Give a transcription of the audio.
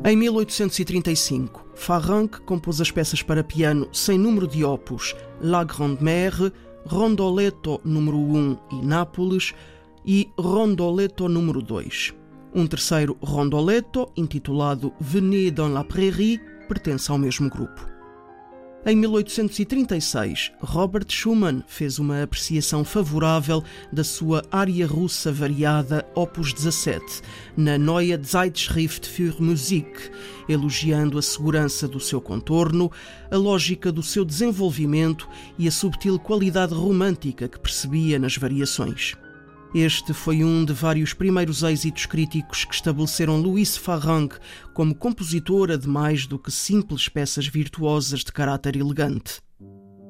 Em 1835, Farranc compôs as peças para piano sem número de opus La Grande Mère, Rondoletto número 1 e Nápoles e Rondoletto número 2. Um terceiro rondoletto, intitulado Venez dans la Prairie, pertence ao mesmo grupo. Em 1836, Robert Schumann fez uma apreciação favorável da sua área russa variada Opus 17, na Neue Zeitschrift für Musik, elogiando a segurança do seu contorno, a lógica do seu desenvolvimento e a subtil qualidade romântica que percebia nas variações. Este foi um de vários primeiros êxitos críticos que estabeleceram Louis Farranc como compositora de mais do que simples peças virtuosas de caráter elegante.